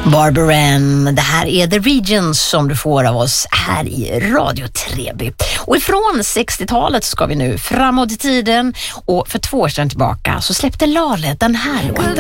Barbara Ann, det här är The Regions som du får av oss här i Radio Treby. Och ifrån 60-talet ska vi nu framåt i tiden, och för 2 år sedan tillbaka så släppte Lale den här låten.